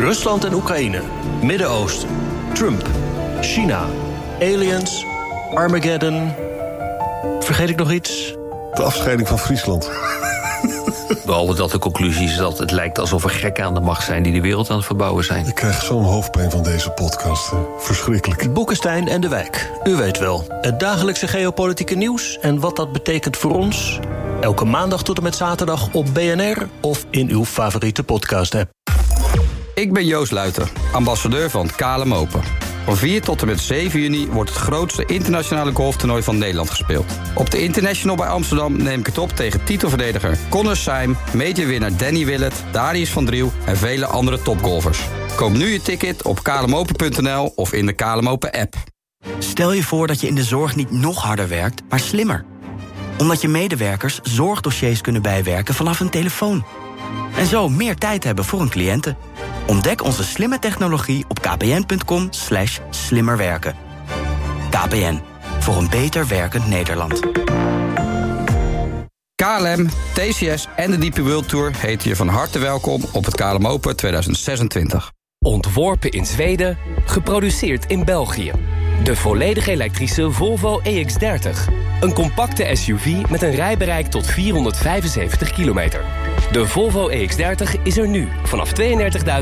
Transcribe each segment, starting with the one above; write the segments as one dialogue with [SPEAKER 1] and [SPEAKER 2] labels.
[SPEAKER 1] Rusland en Oekraïne, Midden-Oosten, Trump, China, aliens, Armageddon. Vergeet ik nog iets?
[SPEAKER 2] De afscheiding van Friesland.
[SPEAKER 3] Behalve dat de conclusie is dat het lijkt alsof er gekken aan de macht zijn die de wereld aan het verbouwen zijn.
[SPEAKER 2] Ik krijg zo'n hoofdpijn van deze podcast. Verschrikkelijk.
[SPEAKER 1] Boekenstein en de Wijk. U weet wel, het dagelijkse geopolitieke nieuws en wat dat betekent voor ons. Elke maandag tot en met zaterdag op BNR of in uw favoriete podcast-app.
[SPEAKER 4] Ik ben Joost Luiter, ambassadeur van KLM Open. Van 4 tot en met 7 juni wordt het grootste internationale golftoernooi van Nederland gespeeld. Op de International bij Amsterdam neem ik het op tegen titelverdediger Connor Syme, majorwinnaar Danny Willett, Darius van Driel en vele andere topgolfers. Koop nu je ticket op klmopen.nl of in de KLM Open app.
[SPEAKER 5] Stel je voor dat je in de zorg niet nog harder werkt, maar slimmer. Omdat je medewerkers zorgdossiers kunnen bijwerken vanaf een telefoon. En zo meer tijd hebben voor hun cliënten. Ontdek onze slimme technologie op kpn.com/slimmerwerken. KPN, voor een beter werkend Nederland.
[SPEAKER 4] KLM, TCS en de DP World Tour heten je van harte welkom op het KLM Open 2026.
[SPEAKER 6] Ontworpen in Zweden, geproduceerd in België. De volledig elektrische Volvo EX30. Een compacte SUV met een rijbereik tot 475 kilometer. De Volvo EX30 is er nu vanaf €32.995.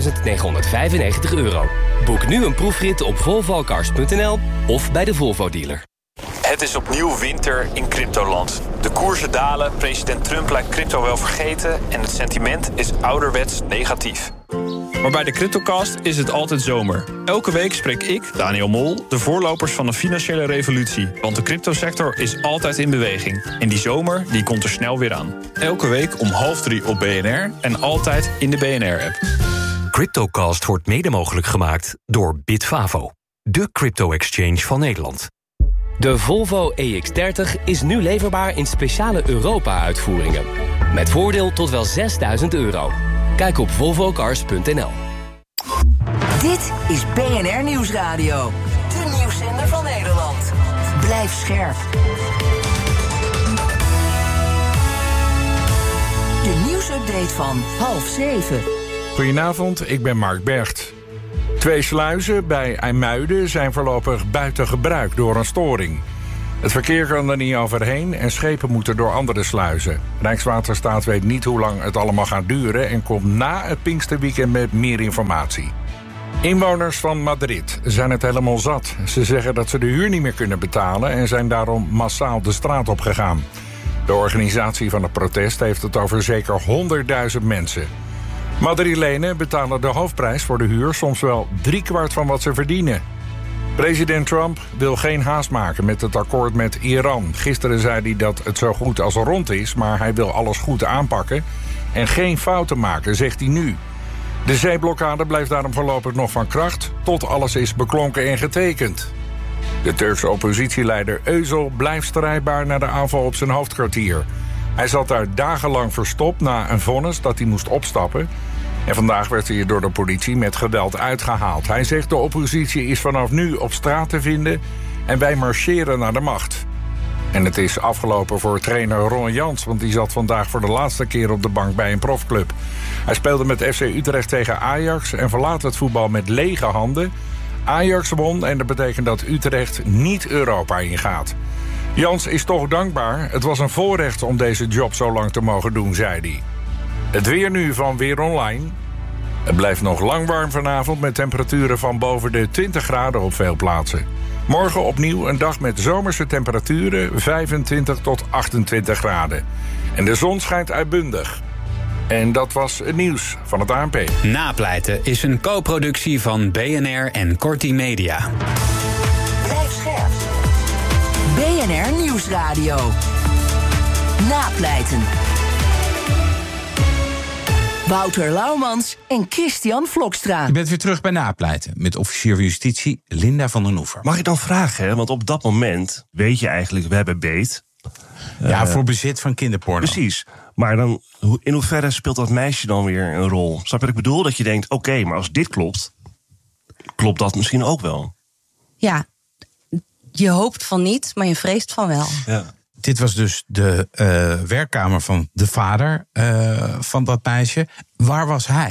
[SPEAKER 6] Boek nu een proefrit op volvocars.nl of bij de Volvo-dealer.
[SPEAKER 7] Het is opnieuw winter in cryptoland. De koersen dalen, president Trump lijkt crypto wel vergeten en het sentiment is ouderwets negatief. Maar bij de CryptoCast is het altijd zomer. Elke week spreek ik, Daniel Mol, de voorlopers van de financiële revolutie. Want de cryptosector is altijd in beweging. En die zomer die komt er snel weer aan. Elke week om 2:30 op BNR en altijd in de BNR-app.
[SPEAKER 8] CryptoCast wordt mede mogelijk gemaakt door Bitfavo, de crypto-exchange van Nederland.
[SPEAKER 6] De Volvo EX30 is nu leverbaar in speciale Europa-uitvoeringen. Met voordeel tot wel €6.000. Kijk op volvocars.nl.
[SPEAKER 9] Dit is BNR Nieuwsradio. De nieuwszender van Nederland. Blijf scherp. De nieuwsupdate van 6:30.
[SPEAKER 10] Goedenavond, ik ben Mark Bergt. 2 sluizen bij IJmuiden zijn voorlopig buiten gebruik door een storing. Het verkeer kan er niet overheen en schepen moeten door andere sluizen. Rijkswaterstaat weet niet hoe lang het allemaal gaat duren en komt na het Pinksterweekend met meer informatie. Inwoners van Madrid zijn het helemaal zat. Ze zeggen dat ze de huur niet meer kunnen betalen en zijn daarom massaal de straat op gegaan. De organisatie van het protest heeft het over zeker 100.000 mensen. Madrilenen betalen de hoofdprijs voor de huur soms wel 3/4 van wat ze verdienen. President Trump wil geen haast maken met het akkoord met Iran. Gisteren zei hij dat het zo goed als rond is, maar hij wil alles goed aanpakken en geen fouten maken, zegt hij nu. De zeeblokkade blijft daarom voorlopig nog van kracht, tot alles is beklonken en getekend. De Turkse oppositieleider Özal blijft strijdbaar na de aanval op zijn hoofdkwartier. Hij zat daar dagenlang verstopt na een vonnis dat hij moest opstappen. En vandaag werd hij door de politie met geweld uitgehaald. Hij zegt de oppositie is vanaf nu op straat te vinden en wij marcheren naar de macht. En het is afgelopen voor trainer Ron Jans, want die zat vandaag voor de laatste keer op de bank bij een profclub. Hij speelde met FC Utrecht tegen Ajax en verlaat het voetbal met lege handen. Ajax won en dat betekent dat Utrecht niet Europa ingaat. Jans is toch dankbaar. Het was een voorrecht om deze job zo lang te mogen doen, zei hij. Het weer nu van Weer Online. Het blijft nog lang warm vanavond met temperaturen van boven de 20 graden op veel plaatsen. Morgen opnieuw een dag met zomerse temperaturen 25 tot 28 graden. En de zon schijnt uitbundig. En dat was het nieuws van het ANP.
[SPEAKER 11] Napleiten is een co-productie van BNR en Corti Media.
[SPEAKER 9] Blijf scherp. BNR Nieuwsradio. Napleiten. Wouter Laumans en Christian Vlokstra.
[SPEAKER 12] Je bent weer terug bij Napleiten met officier van justitie Linda van den Oever.
[SPEAKER 13] Mag ik dan vragen, hè? Want op dat moment weet je eigenlijk, we hebben beet.
[SPEAKER 12] Ja, voor bezit van kinderporno.
[SPEAKER 13] Precies. Maar dan, in hoeverre speelt dat meisje dan weer een rol? Snap je wat ik bedoel? Dat je denkt, oké, maar als dit klopt, klopt dat misschien ook wel.
[SPEAKER 14] Ja, je hoopt van niet, maar je vreest van wel.
[SPEAKER 13] Ja.
[SPEAKER 12] Dit was dus de werkkamer van de vader van dat meisje. Waar was hij?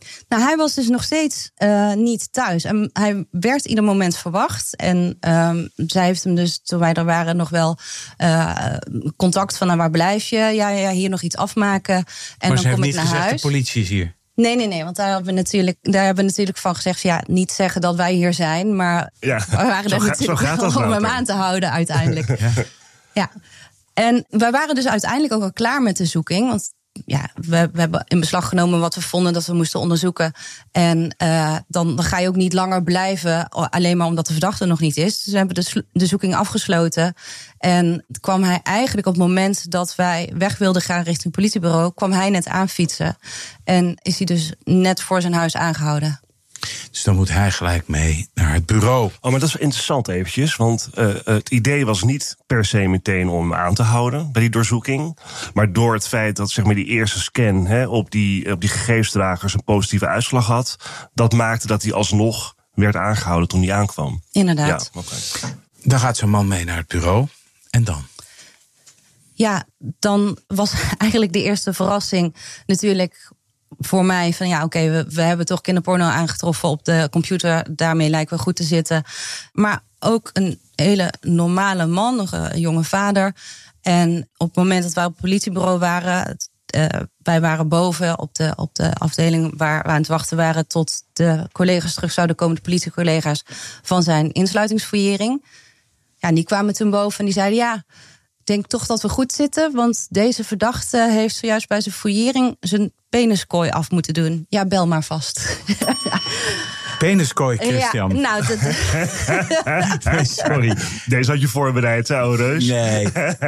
[SPEAKER 14] Nou, hij was dus nog steeds niet thuis. En hij werd ieder moment verwacht. En zij heeft hem dus, toen wij er waren, nog wel contact van... waar blijf je? Ja, hier nog iets afmaken. En
[SPEAKER 12] maar
[SPEAKER 14] dan kom ik naar
[SPEAKER 12] gezegd,
[SPEAKER 14] huis.
[SPEAKER 12] De politie is hier.
[SPEAKER 14] Nee, want daar hebben we natuurlijk van gezegd... niet zeggen dat wij hier zijn, maar we waren er natuurlijk wel om hem aan te houden uiteindelijk. Ja. En wij waren dus uiteindelijk ook al klaar met de zoeking... want we hebben in beslag genomen wat we vonden dat we moesten onderzoeken. En dan ga je ook niet langer blijven, alleen maar omdat de verdachte nog niet is. Dus we hebben de zoeking afgesloten. En kwam hij eigenlijk op het moment dat wij weg wilden gaan richting het politiebureau... kwam hij net aanfietsen. En is hij dus net voor zijn huis aangehouden.
[SPEAKER 12] Dus dan moet hij gelijk mee naar het bureau.
[SPEAKER 13] Oh, maar dat is interessant eventjes. Want het idee was niet per se meteen om hem aan te houden bij die doorzoeking. Maar door het feit dat zeg maar, die eerste scan op die gegevensdragers een positieve uitslag had... dat maakte dat hij alsnog werd aangehouden toen hij aankwam.
[SPEAKER 14] Inderdaad.
[SPEAKER 13] Ja, okay.
[SPEAKER 12] Dan gaat zo'n man mee naar het bureau. En dan?
[SPEAKER 14] Ja, dan was eigenlijk de eerste verrassing natuurlijk... voor mij van we hebben toch kinderporno aangetroffen op de computer. Daarmee lijken we goed te zitten. Maar ook een hele normale man, nog een jonge vader. En op het moment dat wij op het politiebureau waren... wij waren boven op de afdeling waar we aan het wachten waren... tot de collega's terug zouden komen, de politiecollega's... van zijn insluitingsfouillering. Ja, die kwamen toen boven en die zeiden... ik denk toch dat we goed zitten, want deze verdachte heeft zojuist bij zijn fouillering zijn peniskooi af moeten doen. Ja, bel maar vast.
[SPEAKER 12] Peniskooi, Christian.
[SPEAKER 14] Ja, nou,
[SPEAKER 13] nee, sorry. Deze had je voorbereid, oude reus.
[SPEAKER 12] Nee,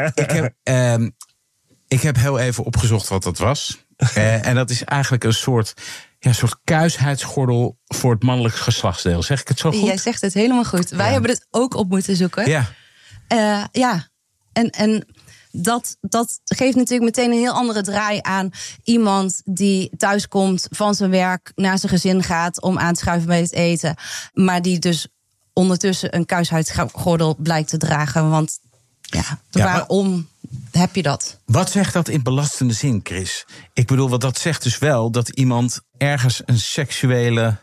[SPEAKER 12] ik heb heel even opgezocht wat dat was. En dat is eigenlijk een soort kuisheidsgordel voor het mannelijk geslachtsdeel. Zeg ik het zo goed?
[SPEAKER 14] Jij zegt het helemaal goed. Wij hebben het ook op moeten zoeken.
[SPEAKER 12] Ja.
[SPEAKER 14] En dat geeft natuurlijk meteen een heel andere draai aan iemand die thuiskomt van zijn werk, naar zijn gezin gaat om aan te schuiven bij het eten. Maar die dus ondertussen een kuisheidsgordel blijkt te dragen. Want waarom heb je dat?
[SPEAKER 12] Wat zegt dat in belastende zin, Chris? Ik bedoel, want dat zegt dus wel dat iemand ergens een seksuele...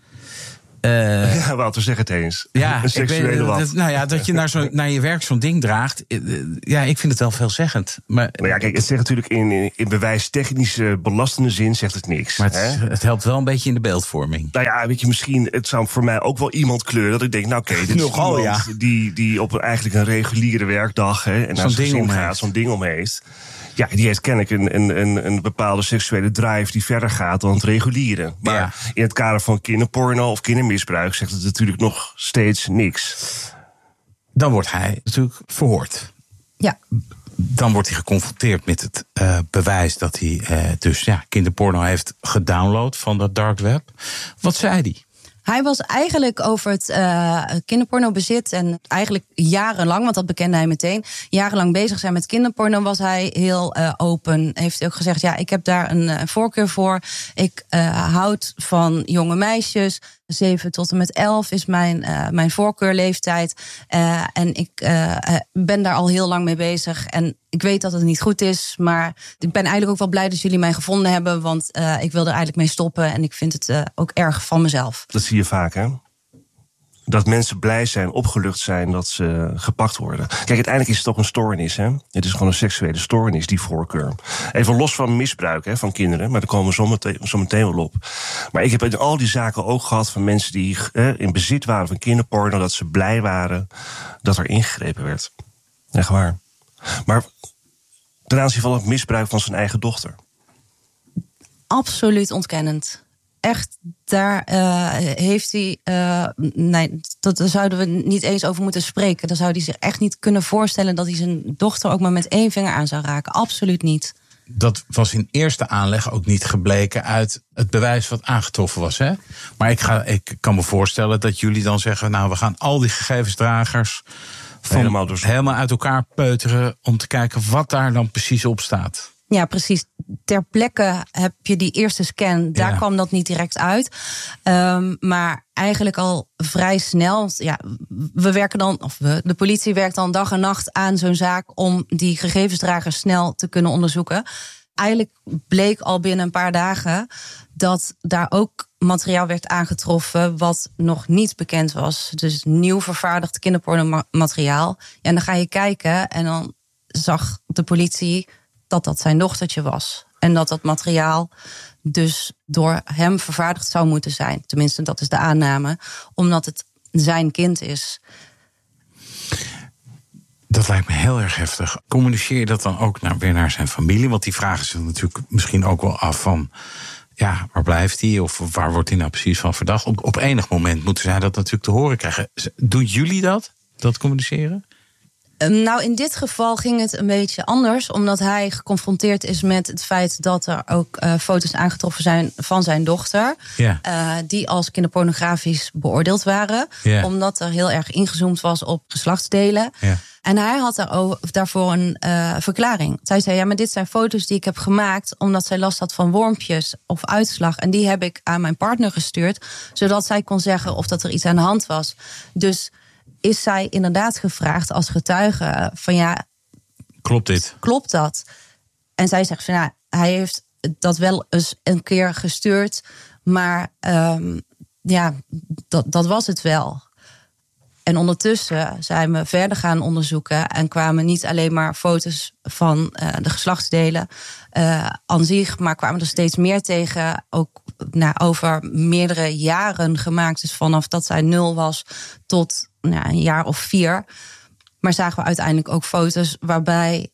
[SPEAKER 13] Wouter, zeg het eens.
[SPEAKER 12] Ja,
[SPEAKER 13] een seksuele wat.
[SPEAKER 12] Dat je naar je werk zo'n ding draagt. Ja, ik vind het wel veelzeggend. Maar
[SPEAKER 13] kijk, het zegt natuurlijk in bewijstechnische belastende zin zegt het niks.
[SPEAKER 12] Maar het helpt wel een beetje in de beeldvorming.
[SPEAKER 13] Nou ja, weet je, misschien, het zou voor mij ook wel iemand kleuren dat ik denk, dit is iemand die op eigenlijk een reguliere werkdag en naar zijn gezin gaat, zo'n ding om heeft. Ja, die heeft kennelijk een bepaalde seksuele drive die verder gaat dan het reguliere. Maar in het kader van kinderporno of kindermisbruik zegt het natuurlijk nog steeds niks.
[SPEAKER 12] Dan wordt hij natuurlijk verhoord.
[SPEAKER 14] Ja.
[SPEAKER 12] Dan wordt hij geconfronteerd met het bewijs dat hij kinderporno heeft gedownload van dat dark web. Wat zei hij?
[SPEAKER 14] Hij was eigenlijk over het kinderpornobezit en eigenlijk jarenlang, want dat bekende hij meteen, jarenlang bezig zijn met kinderporno, was hij heel open. Heeft hij ook gezegd, ik heb daar een voorkeur voor. Ik houd van jonge meisjes. 7 tot en met 11 is mijn voorkeurleeftijd. En ik ben daar al heel lang mee bezig. En ik weet dat het niet goed is. Maar ik ben eigenlijk ook wel blij dat jullie mij gevonden hebben. Want ik wil er eigenlijk mee stoppen. En ik vind het ook erg van mezelf.
[SPEAKER 13] Dat zie je vaak, hè? Dat mensen blij zijn, opgelucht zijn dat ze gepakt worden. Kijk, uiteindelijk is het toch een stoornis, hè? Het is gewoon een seksuele stoornis, die voorkeur. Even los van misbruik van kinderen, maar daar komen we zo meteen wel op. Maar ik heb in al die zaken ook gehad van mensen die in bezit waren van kinderporno, dat ze blij waren dat er ingegrepen werd. Echt waar. Maar ten aanzien van het misbruik van zijn eigen dochter.
[SPEAKER 14] Absoluut ontkennend. Echt, daar heeft hij... daar zouden we niet eens over moeten spreken. Dan zou hij zich echt niet kunnen voorstellen dat hij zijn dochter ook maar met 1 vinger aan zou raken. Absoluut niet.
[SPEAKER 12] Dat was in eerste aanleg ook niet gebleken uit het bewijs wat aangetroffen was. Hè? Maar ik kan me voorstellen dat jullie dan zeggen, we gaan al die gegevensdragers helemaal uit elkaar peuteren om te kijken wat daar dan precies op staat.
[SPEAKER 14] Ja, precies. Ter plekke heb je die eerste scan. Daar kwam dat niet direct uit. Maar eigenlijk al vrij snel. Ja, de politie werkt dan dag en nacht aan zo'n zaak om die gegevensdragers snel te kunnen onderzoeken. Eigenlijk bleek al binnen een paar dagen dat daar ook materiaal werd aangetroffen wat nog niet bekend was. Dus nieuw vervaardigd kinderpornomateriaal. Ja, en dan ga je kijken en dan zag de politie dat zijn dochtertje was. En dat materiaal dus door hem vervaardigd zou moeten zijn. Tenminste, dat is de aanname. Omdat het zijn kind is.
[SPEAKER 12] Dat lijkt me heel erg heftig. Communiceer je dat dan ook weer naar zijn familie? Want die vragen zich natuurlijk misschien ook wel af van... ja, waar blijft hij? Of waar wordt hij nou precies van verdacht? Op enig moment moeten zij dat natuurlijk te horen krijgen. Doen jullie dat communiceren?
[SPEAKER 14] Nou, in dit geval ging het een beetje anders. Omdat hij geconfronteerd is met het feit dat er ook foto's aangetroffen zijn van zijn dochter. Ja. Die als kinderpornografisch beoordeeld waren. Ja. Omdat er heel erg ingezoomd was op geslachtsdelen. Ja. En hij had daarvoor een verklaring. Zij zei, ja, maar dit zijn foto's die ik heb gemaakt... omdat zij last had van wormpjes of uitslag. En die heb ik aan mijn partner gestuurd... zodat zij kon zeggen of dat er iets aan de hand was. Dus is zij inderdaad gevraagd als getuige van ja...
[SPEAKER 12] Klopt dit?
[SPEAKER 14] Klopt dat? En zij zegt van ja, hij heeft dat wel eens een keer gestuurd... maar dat was het wel. En ondertussen zijn we verder gaan onderzoeken... en kwamen niet alleen maar foto's van de geslachtsdelen aan zich... maar kwamen er steeds meer tegen, ook over meerdere jaren gemaakt. Dus vanaf dat zij 0 was tot een jaar of 4. Maar zagen we uiteindelijk ook foto's waarbij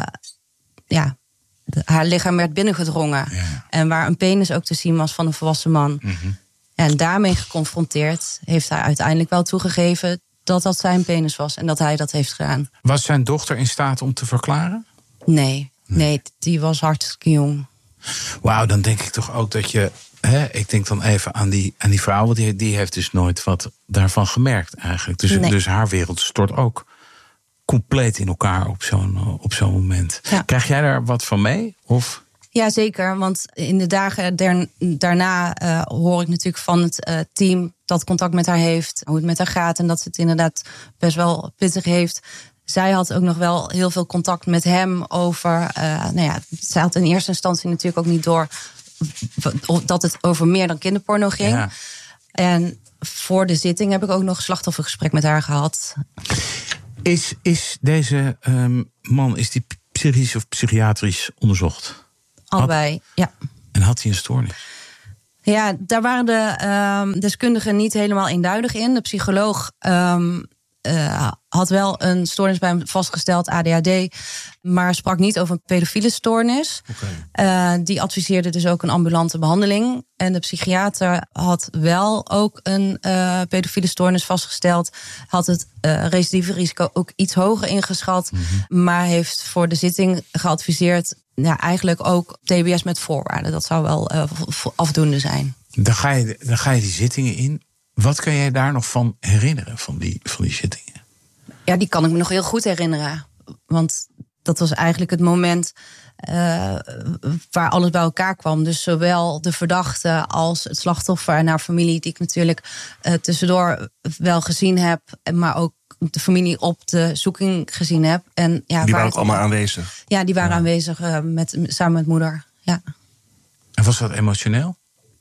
[SPEAKER 14] haar lichaam werd binnengedrongen. Ja. En waar een penis ook te zien was van een volwassen man. Mm-hmm. En daarmee geconfronteerd heeft hij uiteindelijk wel toegegeven... dat zijn penis was en dat hij dat heeft gedaan.
[SPEAKER 12] Was zijn dochter in staat om te verklaren?
[SPEAKER 14] Nee, die was hartstikke jong.
[SPEAKER 12] Wauw, dan denk ik toch ook dat je... ik denk dan even aan die vrouw, want die heeft dus nooit wat daarvan gemerkt eigenlijk. Dus haar wereld stort ook compleet in elkaar op zo'n moment. Ja. Krijg jij daar wat van mee? Of...
[SPEAKER 14] Ja, zeker. Want in de dagen daarna hoor ik natuurlijk van het team dat contact met haar heeft, hoe het met haar gaat en dat ze het inderdaad best wel pittig heeft. Zij had ook nog wel heel veel contact met hem over... zij had in eerste instantie natuurlijk ook niet door dat het over meer dan kinderporno ging. Ja. En voor de zitting heb ik ook nog een slachtoffergesprek met haar gehad.
[SPEAKER 12] Is deze man, is die psychisch of psychiatrisch onderzocht?
[SPEAKER 14] Allebei, ja.
[SPEAKER 12] En had hij een stoornis?
[SPEAKER 14] Ja, daar waren de deskundigen niet helemaal eenduidig in. De psycholoog had wel een stoornis bij hem vastgesteld, ADHD... maar sprak niet over een pedofiele stoornis. Okay. Die adviseerde dus ook een ambulante behandeling. En de psychiater had wel ook een pedofiele stoornis vastgesteld... had het recidieverisico ook iets hoger ingeschat... Mm-hmm. maar heeft voor de zitting geadviseerd... eigenlijk ook TBS met voorwaarden. Dat zou wel afdoende zijn.
[SPEAKER 12] Dan ga je die zittingen in. Wat kan jij daar nog van herinneren, van die zittingen?
[SPEAKER 14] Ja, die kan ik me nog heel goed herinneren. Want dat was eigenlijk het moment waar alles bij elkaar kwam. Dus zowel de verdachte als het slachtoffer en haar familie... die ik natuurlijk tussendoor wel gezien heb... maar ook de familie op de zoeking gezien heb. En, ja,
[SPEAKER 13] die waren ook allemaal aanwezig?
[SPEAKER 14] Ja, die waren aanwezig samen met moeder. Ja.
[SPEAKER 12] En was dat emotioneel?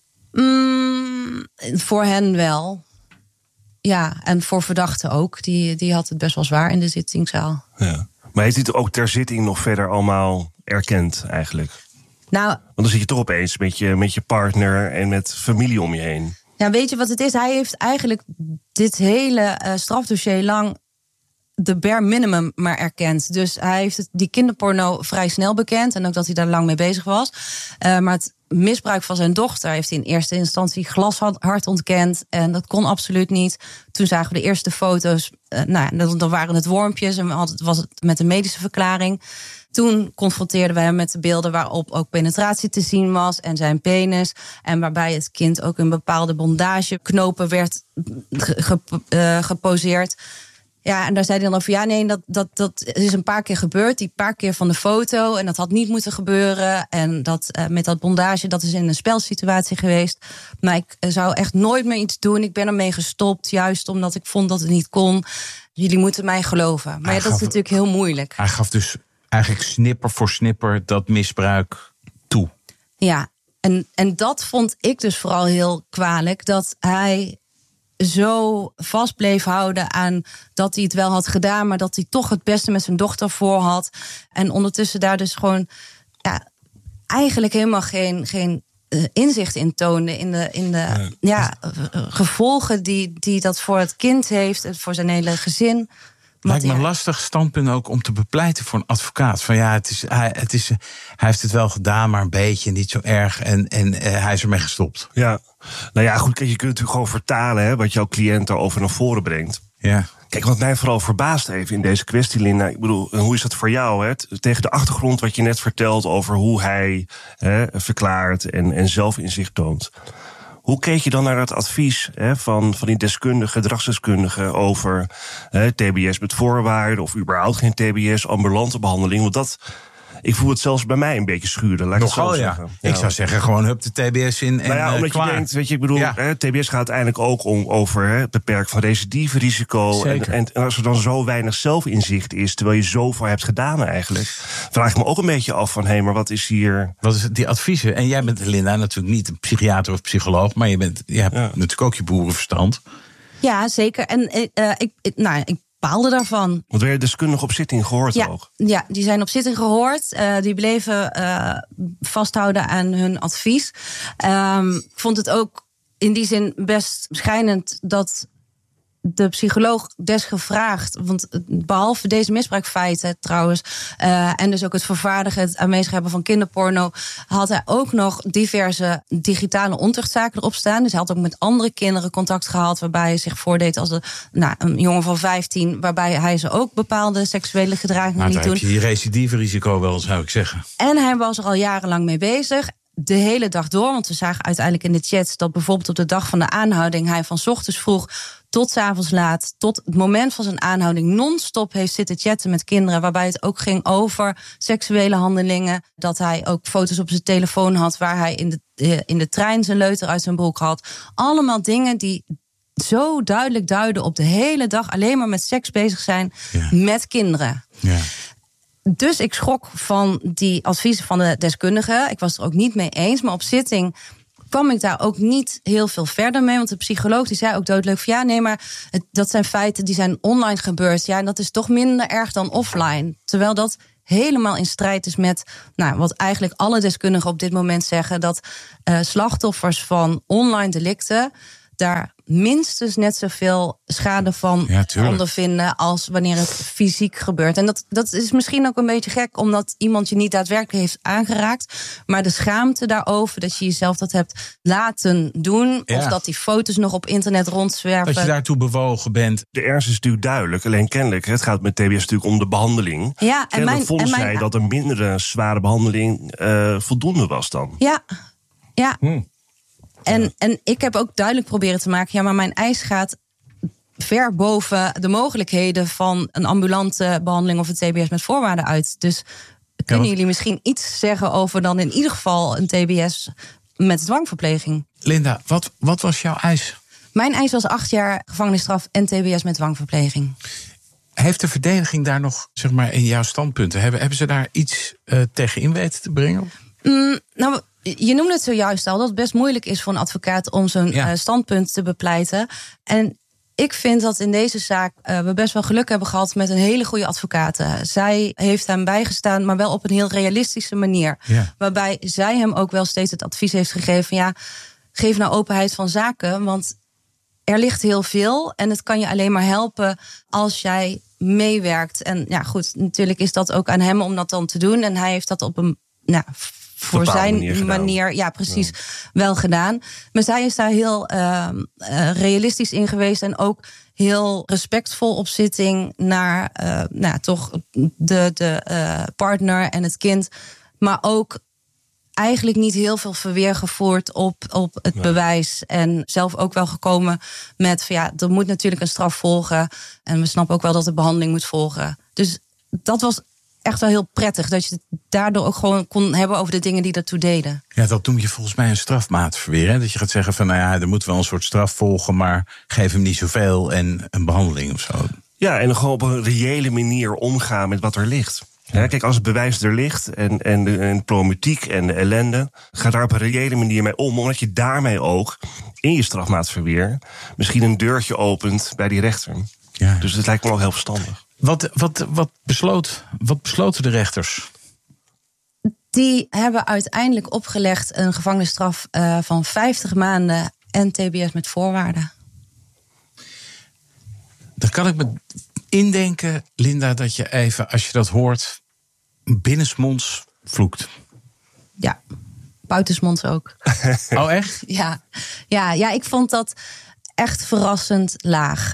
[SPEAKER 14] Voor hen wel. Ja, en voor verdachten ook. Die had het best wel zwaar in de zittingszaal.
[SPEAKER 13] Ja. Maar heeft hij het ook ter zitting nog verder allemaal erkend eigenlijk?
[SPEAKER 14] Nou,
[SPEAKER 13] want dan zit je toch opeens met je partner en met familie om je heen.
[SPEAKER 14] Ja, weet je wat het is? Hij heeft eigenlijk dit hele strafdossier lang de bare minimum maar erkend. Dus hij heeft die kinderporno vrij snel bekend. En ook dat hij daar lang mee bezig was. Maar het misbruik van zijn dochter heeft hij in eerste instantie glashard ontkend. En dat kon absoluut niet. Toen zagen we de eerste foto's. Dan waren het wormpjes en was het met een medische verklaring. Toen confronteerden we hem met de beelden waarop ook penetratie te zien was en zijn penis. En waarbij het kind ook in bepaalde bondageknopen werd geposeerd. Ja, en daar zei hij dan over, ja nee, dat is een paar keer gebeurd. Die paar keer van de foto en dat had niet moeten gebeuren. En dat met dat bondage, dat is in een spelsituatie geweest. Maar ik zou echt nooit meer iets doen. Ik ben ermee gestopt, juist omdat ik vond dat het niet kon. Jullie moeten mij geloven. Maar ja, dat is natuurlijk heel moeilijk.
[SPEAKER 12] Hij gaf dus eigenlijk snipper voor snipper dat misbruik toe.
[SPEAKER 14] Ja, En dat vond ik dus vooral heel kwalijk. Dat hij zo vast bleef houden aan dat hij het wel had gedaan, maar dat hij toch het beste met zijn dochter voor had. En ondertussen daar dus gewoon eigenlijk helemaal geen inzicht in toonde in de gevolgen die dat voor het kind heeft, voor zijn hele gezin.
[SPEAKER 12] Lijkt me een lastig standpunt ook om te bepleiten voor een advocaat. Van hij heeft het wel gedaan, maar een beetje, niet zo erg. En hij is ermee gestopt.
[SPEAKER 13] Ja, nou ja, goed, je kunt natuurlijk gewoon vertalen wat jouw cliënt daarover naar voren brengt.
[SPEAKER 12] Ja.
[SPEAKER 13] Kijk, wat mij vooral verbaast even in deze kwestie, Linda. Ik bedoel, hoe is dat voor jou? Tegen de achtergrond wat je net vertelt over hoe hij verklaart en zelfinzicht toont. Hoe keek je dan naar het advies van die gedragsdeskundigen over TBS met voorwaarden of überhaupt geen TBS, ambulante behandeling? Want ik voel het zelfs bij mij een beetje schuren. Laat ik
[SPEAKER 12] nogal,
[SPEAKER 13] het zo
[SPEAKER 12] ja.
[SPEAKER 13] zeggen.
[SPEAKER 12] Ik zou zeggen, gewoon hup de TBS in en
[SPEAKER 13] omdat
[SPEAKER 12] klaar.
[SPEAKER 13] je denkt, weet je, ik bedoel, TBS gaat uiteindelijk ook over het beperken van recidiverisico. En als er dan zo weinig zelfinzicht is, terwijl je zoveel hebt gedaan eigenlijk, vraag ik me ook een beetje af van, maar wat is hier?
[SPEAKER 12] Wat is die adviezen? En jij bent, Linda, natuurlijk niet een psychiater of psycholoog, maar je hebt natuurlijk ook je boerenverstand.
[SPEAKER 14] Ja, zeker. En ik baalde daarvan.
[SPEAKER 13] Want werd je deskundig op zitting gehoord ook?
[SPEAKER 14] Ja, die zijn op zitting gehoord. Die bleven vasthouden aan hun advies. Ik vond het ook in die zin best schijnend dat de psycholoog desgevraagd, want behalve deze misbruikfeiten trouwens, en dus ook het vervaardigen, het aanwezig hebben van kinderporno, had hij ook nog diverse digitale ontuchtzaken erop staan. Dus hij had ook met andere kinderen contact gehad, waarbij hij zich voordeed als een jongen van 15, waarbij hij ze ook bepaalde seksuele gedragingen liet doen.
[SPEAKER 12] Heb je die recidiverisico wel, zou ik zeggen.
[SPEAKER 14] En hij was er al jarenlang mee bezig. De hele dag door, want we zagen uiteindelijk in de chats dat bijvoorbeeld op de dag van de aanhouding hij van 's ochtends vroeg tot 's avonds laat, tot het moment van zijn aanhouding non-stop heeft zitten chatten met kinderen, waarbij het ook ging over seksuele handelingen. Dat hij ook foto's op zijn telefoon had waar hij in de trein zijn leuter uit zijn broek had. Allemaal dingen die zo duidelijk duiden op de hele dag alleen maar met seks bezig zijn met kinderen. Ja. Dus ik schrok van die adviezen van de deskundigen. Ik was het er ook niet mee eens, maar op zitting kwam ik daar ook niet heel veel verder mee. Want de psycholoog die zei ook doodleuk van maar dat zijn feiten die zijn online gebeurd. Ja, en dat is toch minder erg dan offline. Terwijl dat helemaal in strijd is met wat eigenlijk alle deskundigen op dit moment zeggen, dat slachtoffers van online delicten daar minstens net zoveel schade van ondervinden als wanneer het fysiek gebeurt. En dat is misschien ook een beetje gek, omdat iemand je niet daadwerkelijk heeft aangeraakt. Maar de schaamte daarover, dat je jezelf dat hebt laten doen, of dat die foto's nog op internet rondzwerven.
[SPEAKER 12] Dat je daartoe bewogen bent.
[SPEAKER 13] De ernst is natuurlijk duidelijk, alleen kennelijk, het gaat met TBS natuurlijk om de behandeling.
[SPEAKER 14] Ja,
[SPEAKER 13] en vond zij dat een mindere zware behandeling voldoende was dan.
[SPEAKER 14] Ja. En ik heb ook duidelijk proberen te maken, maar mijn eis gaat ver boven de mogelijkheden van een ambulante behandeling of een TBS met voorwaarden uit. Dus kunnen jullie misschien iets zeggen over dan in ieder geval een TBS met dwangverpleging?
[SPEAKER 12] Linda, wat was jouw eis?
[SPEAKER 14] Mijn eis was 8 jaar gevangenisstraf en TBS met dwangverpleging.
[SPEAKER 12] Heeft de verdediging daar nog, zeg maar, in jouw standpunten, hebben ze daar iets tegen in weten te brengen?
[SPEAKER 14] Je noemde het zojuist al, dat het best moeilijk is voor een advocaat om zo'n standpunt te bepleiten. En ik vind dat in deze zaak we best wel geluk hebben gehad met een hele goede advocaat. Zij heeft hem bijgestaan, maar wel op een heel realistische manier. Ja. Waarbij zij hem ook wel steeds het advies heeft gegeven, geef nou openheid van zaken, want er ligt heel veel en het kan je alleen maar helpen als jij meewerkt. En natuurlijk is dat ook aan hem om dat dan te doen. En hij heeft dat op een voor zijn manier wel gedaan. Maar zij is daar heel realistisch in geweest en ook heel respectvol op zitting naar toch de partner en het kind. Maar ook eigenlijk niet heel veel verweer gevoerd op het bewijs. En zelf ook wel gekomen met er moet natuurlijk een straf volgen. En we snappen ook wel dat de behandeling moet volgen. Dus dat was echt wel heel prettig, dat je het daardoor ook gewoon kon hebben over de dingen die daartoe deden. Ja,
[SPEAKER 12] dat noem je volgens mij een strafmaatverweer. Hè? Dat je gaat zeggen van, er moet wel een soort straf volgen, maar geef hem niet zoveel en een behandeling of zo.
[SPEAKER 13] Ja, en gewoon op een reële manier omgaan met wat er ligt. Ja, kijk, als het bewijs er ligt en de problematiek en de ellende, ga daar op een reële manier mee om, omdat je daarmee ook in je strafmaatverweer misschien een deurtje opent bij die rechter.
[SPEAKER 12] Ja.
[SPEAKER 13] Dus het lijkt me wel heel verstandig.
[SPEAKER 12] Wat besloten de rechters?
[SPEAKER 14] Die hebben uiteindelijk opgelegd een gevangenisstraf van 50 maanden en TBS met voorwaarden.
[SPEAKER 12] Dan kan ik me indenken, Linda, dat je even, als je dat hoort, binnensmonds vloekt.
[SPEAKER 14] Ja, buitensmonds ook.
[SPEAKER 12] Oh, echt?
[SPEAKER 14] Ja, ik vond dat echt verrassend laag.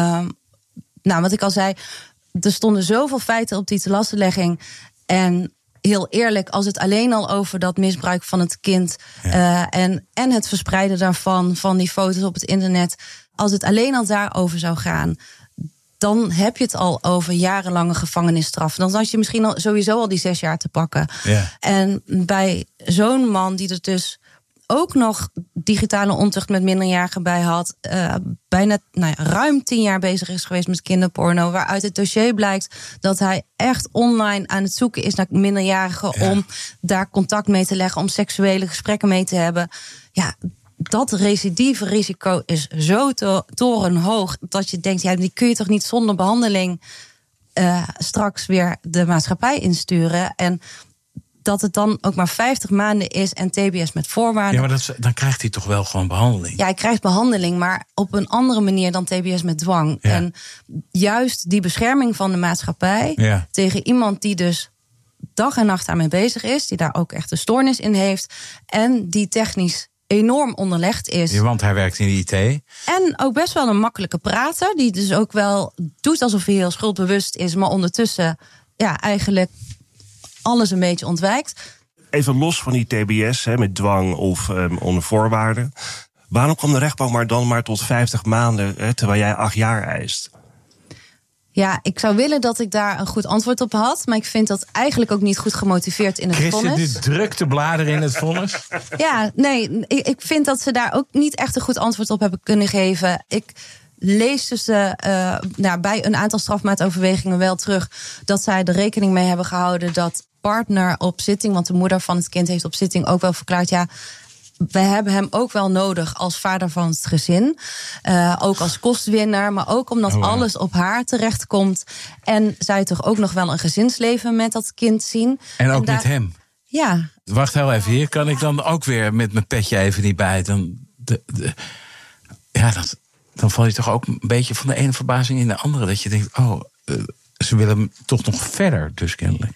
[SPEAKER 14] Wat ik al zei, er stonden zoveel feiten op die telastenlegging. En heel eerlijk, als het alleen al over dat misbruik van het kind en het verspreiden daarvan, van die foto's op het internet, als het alleen al daarover zou gaan, dan heb je het al over jarenlange gevangenisstraf. Dan had je misschien sowieso al die 6 jaar te pakken. Ja. En bij zo'n man die er dus ook nog digitale ontucht met minderjarigen bij had, bijna ruim 10 jaar bezig is geweest met kinderporno, waaruit het dossier blijkt dat hij echt online aan het zoeken is naar minderjarigen om daar contact mee te leggen, om seksuele gesprekken mee te hebben. Ja, dat recidieve risico is zo torenhoog dat je denkt, die kun je toch niet zonder behandeling straks weer de maatschappij insturen. En dat het dan ook maar 50 maanden is en TBS met voorwaarden.
[SPEAKER 12] Ja, maar dan krijgt hij toch wel gewoon behandeling? Ja,
[SPEAKER 14] hij krijgt behandeling, maar op een andere manier dan TBS met dwang. Ja. En juist die bescherming van de maatschappij tegen iemand die dus dag en nacht daarmee bezig is, die daar ook echt een stoornis in heeft en die technisch enorm onderlegd is.
[SPEAKER 12] Ja, want hij werkt in de IT.
[SPEAKER 14] En ook best wel een makkelijke prater, die dus ook wel doet alsof hij heel schuldbewust is, maar ondertussen eigenlijk alles een beetje ontwijkt.
[SPEAKER 13] Even los van die TBS met dwang of onder voorwaarden. Waarom kwam de rechtbank maar tot 50 maanden, terwijl jij 8 jaar eist?
[SPEAKER 14] Ja, ik zou willen dat ik daar een goed antwoord op had, maar ik vind dat eigenlijk ook niet goed gemotiveerd in het vonnis.
[SPEAKER 12] Chris zit nu druk te bladeren in het vonnis.
[SPEAKER 14] Ja, nee, ik vind dat ze daar ook niet echt een goed antwoord op hebben kunnen geven. Ik lees dus bij een aantal strafmaatoverwegingen wel terug dat zij er rekening mee hebben gehouden dat partner op zitting, want de moeder van het kind heeft op zitting ook wel verklaard, we hebben hem ook wel nodig als vader van het gezin. Ook als kostwinner, maar ook omdat alles op haar terechtkomt. En zij toch ook nog wel een gezinsleven met dat kind zien.
[SPEAKER 12] En ook met hem?
[SPEAKER 14] Ja.
[SPEAKER 12] Wacht heel even, hier kan ik dan ook weer met mijn petje even niet bij. Dan val je toch ook een beetje van de ene verbazing in de andere. Dat je denkt, ze willen toch nog verder, dus kennelijk.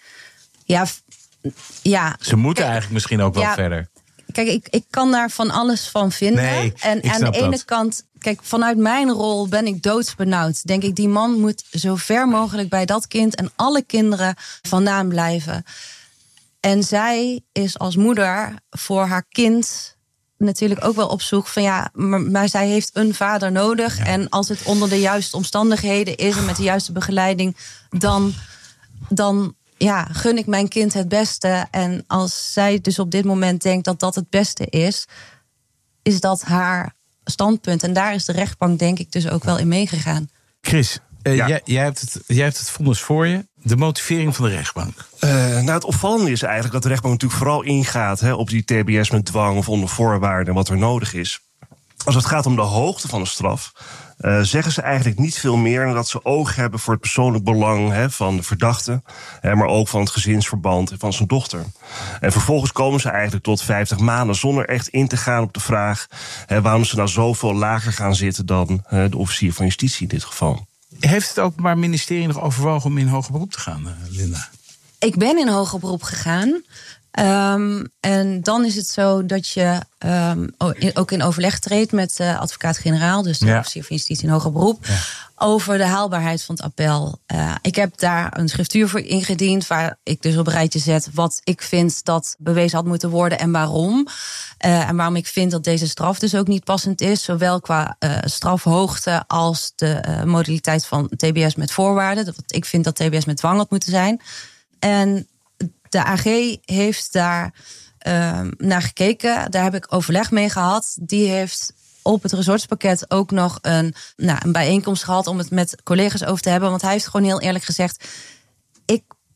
[SPEAKER 12] Ja. Ze moeten eigenlijk misschien ook wel verder.
[SPEAKER 14] Kijk, ik kan daar van alles van vinden.
[SPEAKER 12] Nee,
[SPEAKER 14] en aan de ene kant, kijk, vanuit mijn rol ben ik doodsbenauwd. Denk ik, die man moet zo ver mogelijk bij dat kind en alle kinderen vandaan blijven. En zij is als moeder voor haar kind natuurlijk ook wel op zoek van maar zij heeft een vader nodig. Ja. En als het onder de juiste omstandigheden is en met de juiste begeleiding, dan gun ik mijn kind het beste. En als zij dus op dit moment denkt dat dat het beste is dat haar standpunt. En daar is de rechtbank denk ik dus ook wel in meegegaan.
[SPEAKER 12] Chris, jij hebt het vonnis voor je. De motivering van de rechtbank.
[SPEAKER 13] Het opvallende is eigenlijk dat de rechtbank natuurlijk vooral ingaat op die TBS met dwang of onder voorwaarden en wat er nodig is. Als het gaat om de hoogte van de straf, zeggen ze eigenlijk niet veel meer dan dat ze oog hebben voor het persoonlijk belang van de verdachte, maar ook van het gezinsverband en van zijn dochter. En vervolgens komen ze eigenlijk tot 50 maanden zonder echt in te gaan op de vraag waarom ze nou zoveel lager gaan zitten dan de officier van justitie in dit geval.
[SPEAKER 12] Heeft het Openbaar Ministerie nog overwogen om in hoger beroep te gaan, Linda?
[SPEAKER 14] Ik ben in hoger beroep gegaan. En dan is het zo dat je ook in overleg treedt met de advocaat-generaal, dus de officier van justitie in hoger beroep, over de haalbaarheid van het appel. Ik heb daar een schriftuur voor ingediend, waar ik dus op een rijtje zet wat ik vind dat bewezen had moeten worden en waarom. En waarom ik vind dat deze straf dus ook niet passend is, zowel qua strafhoogte als de modaliteit van TBS met voorwaarden. Want ik vind dat TBS met dwang had moeten zijn. En de AG heeft daar naar gekeken. Daar heb ik overleg mee gehad. Die heeft op het resortspakket ook nog een bijeenkomst gehad om het met collega's over te hebben. Want hij heeft gewoon heel eerlijk gezegd, ik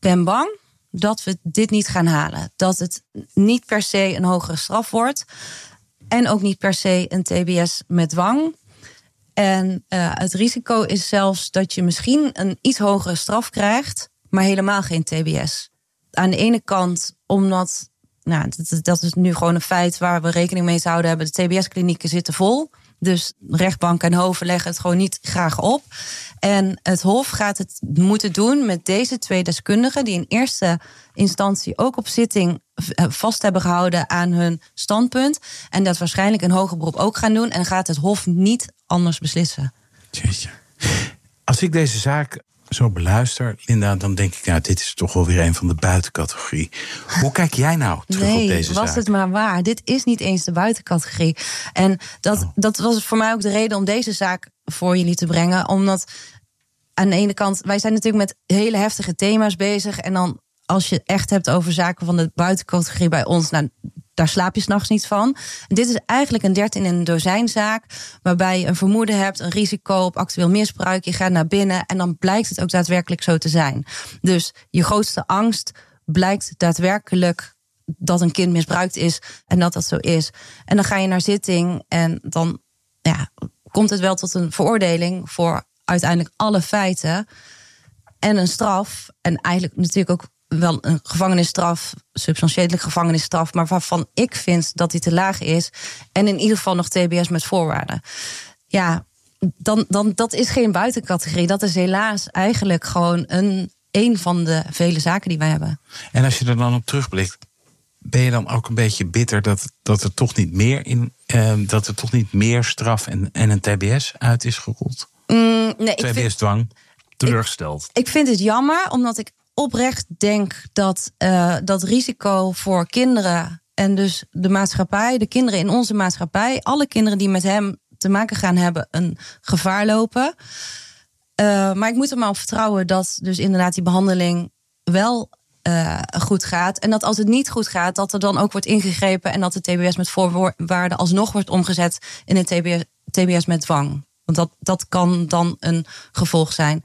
[SPEAKER 14] ben bang dat we dit niet gaan halen. Dat het niet per se een hogere straf wordt. En ook niet per se een TBS met dwang. En het risico is zelfs dat je misschien een iets hogere straf krijgt, maar helemaal geen TBS. Aan de ene kant, omdat, dat is nu gewoon een feit waar we rekening mee zouden hebben. De TBS-klinieken zitten vol. Dus rechtbank en hoven leggen het gewoon niet graag op. En het Hof gaat het moeten doen met deze 2 deskundigen, die in eerste instantie ook op zitting vast hebben gehouden aan hun standpunt. En dat waarschijnlijk een hoger beroep ook gaan doen. En gaat het Hof niet anders beslissen.
[SPEAKER 12] Jeetje. Als ik deze zaak zo beluister, Linda, dan denk ik, dit is toch wel weer een van de buitencategorie. Hoe kijk jij nou terug op deze zaak?
[SPEAKER 14] Was het maar waar. Dit is niet eens de buitencategorie. En dat was voor mij ook de reden om deze zaak voor jullie te brengen. Omdat aan de ene kant, wij zijn natuurlijk met hele heftige thema's bezig. En dan als je echt hebt over zaken van de buitencategorie bij ons, daar slaap je 's nachts niet van. En dit is eigenlijk een 13 in een dozijn zaak, waarbij je een vermoeden hebt, een risico op actueel misbruik. Je gaat naar binnen en dan blijkt het ook daadwerkelijk zo te zijn. Dus je grootste angst blijkt daadwerkelijk dat een kind misbruikt is en dat zo is. En dan ga je naar zitting en dan komt het wel tot een veroordeling voor uiteindelijk alle feiten en een straf. En eigenlijk natuurlijk ook wel een gevangenisstraf, substantiële gevangenisstraf, maar waarvan ik vind dat die te laag is. En in ieder geval nog TBS met voorwaarden. Ja, dan dat is geen buitencategorie. Dat is helaas eigenlijk gewoon een van de vele zaken die wij hebben.
[SPEAKER 12] En als je er dan op terugblikt, ben je dan ook een beetje bitter dat er toch niet meer dat er toch niet meer straf en een TBS uit is gerold?
[SPEAKER 14] Nee,
[SPEAKER 13] TBS-dwang. Teleurgesteld.
[SPEAKER 14] Ik vind het jammer, omdat ik oprecht denk dat dat risico voor kinderen en dus de maatschappij, de kinderen in onze maatschappij, alle kinderen die met hem te maken gaan hebben, een gevaar lopen. Maar ik moet er maar op vertrouwen dat dus inderdaad die behandeling wel goed gaat. En dat als het niet goed gaat, dat er dan ook wordt ingegrepen en dat de TBS met voorwaarden alsnog wordt omgezet in een TBS met dwang. Want dat kan dan een gevolg zijn.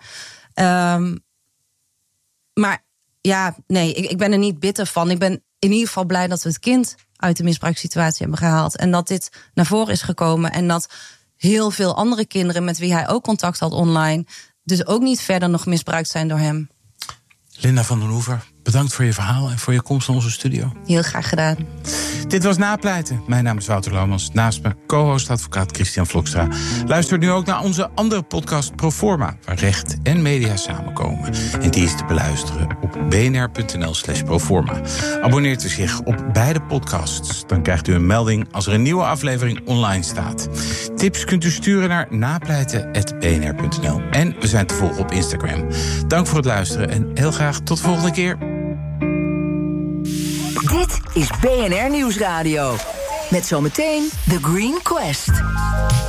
[SPEAKER 14] Maar ja, nee, ik ben er niet bitter van. Ik ben in ieder geval blij dat we het kind uit de misbruikssituatie hebben gehaald. En dat dit naar voren is gekomen. En dat heel veel andere kinderen met wie hij ook contact had online, dus ook niet verder nog misbruikt zijn door hem.
[SPEAKER 12] Linda van den Hoever, bedankt voor je verhaal en voor je komst naar onze studio.
[SPEAKER 14] Heel graag gedaan.
[SPEAKER 12] Dit was Napleiten. Mijn naam is Wouter Laumans. Naast me co-host advocaat Christian Vlokstra. Luister nu ook naar onze andere podcast Proforma, waar recht en media samenkomen. En die is te beluisteren op bnr.nl/proforma. Abonneert u zich op beide podcasts. Dan krijgt u een melding als er een nieuwe aflevering online staat. Tips kunt u sturen naar napleiten@bnr.nl. En we zijn te volgen op Instagram. Dank voor het luisteren en heel graag tot de volgende keer.
[SPEAKER 9] Dit is BNR Nieuwsradio. Met zometeen The Green Quest.